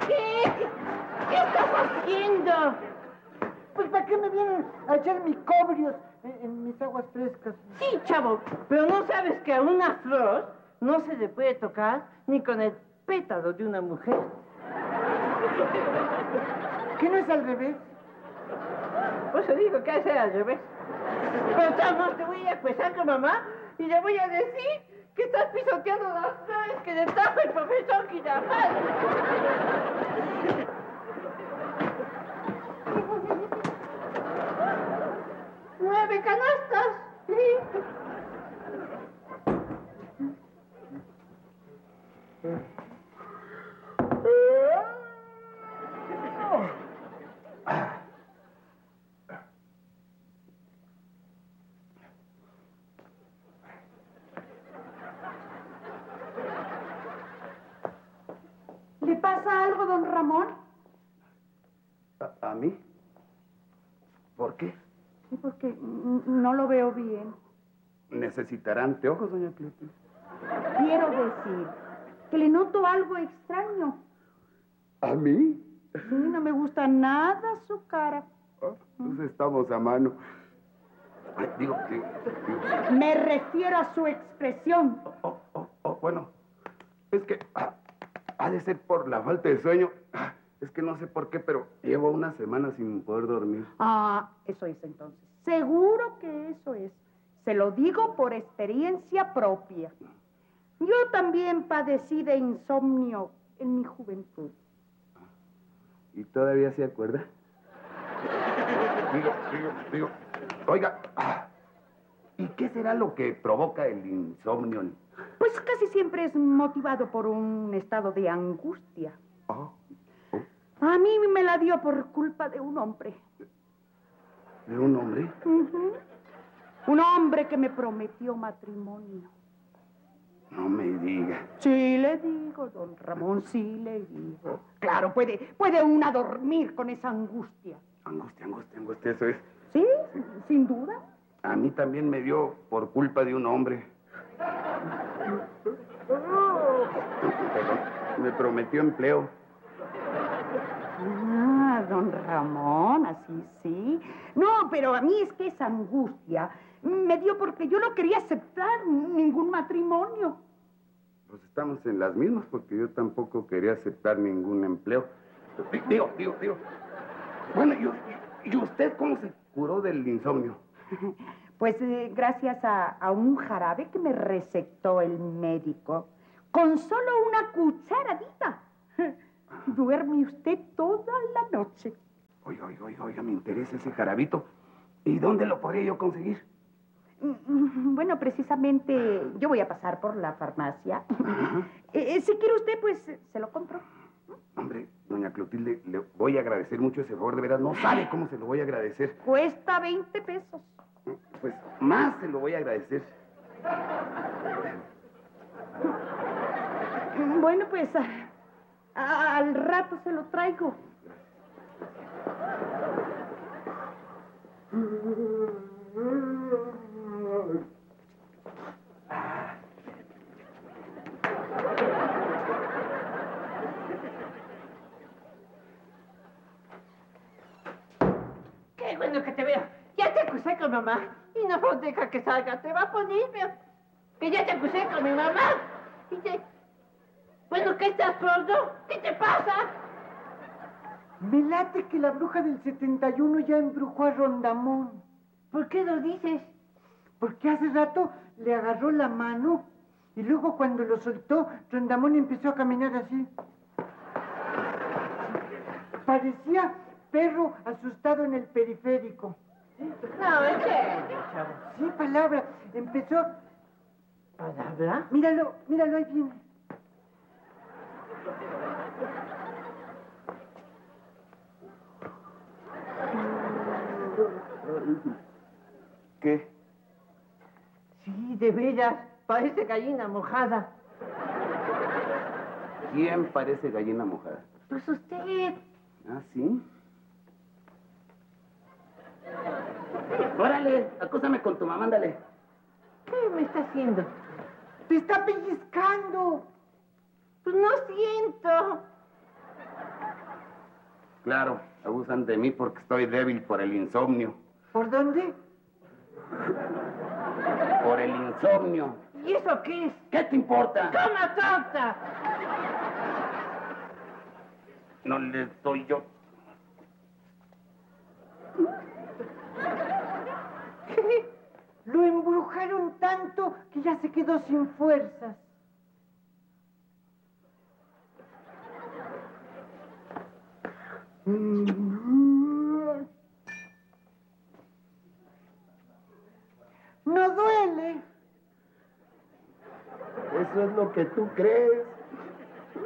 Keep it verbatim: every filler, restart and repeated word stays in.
¿Qué? ¿Qué estás haciendo? Pues, ¿para qué me vienen a echar micobrios en, en mis aguas frescas? Sí, chavo, pero ¿no sabes que a una flor no se le puede tocar ni con el pétalo de una mujer? ¿Qué no es al revés? Pues te digo que ha de ser al revés. Pero chavo, te voy a acusar con mamá y le voy a decir que estás pisoteando las flores que le trajo el profesor Quirafal. Nueve canastas. Sí. ¿Le pasa algo, don Ramón? ¿A, a mí? ¿Por qué? Sí, porque no lo veo bien. ¿Necesitará anteojos, doña Clotilde? Quiero decir que le noto algo extraño. ¿A mí? Sí, no me gusta nada su cara. Oh, pues estamos a mano. Digo, digo, digo. Me refiero a su expresión. Oh, oh, oh, bueno, es que ah, ha de ser por la falta de sueño. Ah, es que no sé por qué, pero llevo una semana sin poder dormir. Ah, eso es entonces. Seguro que eso es. Se lo digo por experiencia propia. Yo también padecí de insomnio en mi juventud. ¿Y todavía se acuerda? Digo, digo, digo, oiga, ah, ¿y qué será lo que provoca el insomnio? Pues casi siempre es motivado por un estado de angustia. Oh, oh. A mí me la dio por culpa de un hombre. ¿De un hombre? Uh-huh. Un hombre que me prometió matrimonio. No me diga. Sí le digo, don Ramón, sí le digo. Claro, puede, puede una dormir con esa angustia. Angustia, angustia, angustia, eso es. Sí, sin duda. A mí también me dio por culpa de un hombre. Perdón, me prometió empleo. Ah, don Ramón, así sí. No, pero a mí es que esa angustia me dio porque yo no quería aceptar ningún matrimonio. Pues estamos en las mismas porque yo tampoco quería aceptar ningún empleo. Digo, digo, digo. Bueno, ¿y, y usted cómo se curó del insomnio? Pues eh, gracias a, a un jarabe que me recetó el médico. Con solo una cucharadita. Duerme usted toda la noche. Oiga, oiga, oiga, oiga, me interesa ese jarabito. ¿Y dónde lo podría yo conseguir? Bueno, precisamente yo voy a pasar por la farmacia. Eh, si quiere usted, pues se lo compro. Hombre, doña Clotilde, le voy a agradecer mucho ese favor. De veras, no sabe cómo se lo voy a agradecer. Cuesta veinte pesos. Pues más se lo voy a agradecer. Bueno, pues a, a, al rato se lo traigo. Qué bueno que te veo. Ya te acusé con mamá. Y no deja que salga. Te va a poner, pero... Que ya te acusé con mi mamá. Y te... Bueno, ¿qué estás sordo? ¿Qué te pasa? Me late que la bruja del setenta y uno ya embrujó a Rondamón. ¿Por qué lo dices? Porque hace rato le agarró la mano y luego cuando lo soltó, Rondamón empezó a caminar así. Parecía perro asustado en el periférico. No, en serio, chavo. Sí, palabra. Empezó... ¿Palabra? Míralo, míralo, ahí viene. ¿Qué? Sí, de veras. Parece gallina mojada. ¿Quién parece gallina mojada? Pues usted. ¿Ah, sí? Órale, acúsame con tu mamá, ándale. ¿Qué me está haciendo? ¡Te está pellizcando! Pues no siento. Claro, abusan de mí porque estoy débil por el insomnio. ¿Por dónde? Por el insomnio. ¿Y eso qué es? ¿Qué te importa? ¡Toma, tonta! No le doy yo. Lo embrujaron tanto que ya se quedó sin fuerzas. No duele. Eso es lo que tú crees.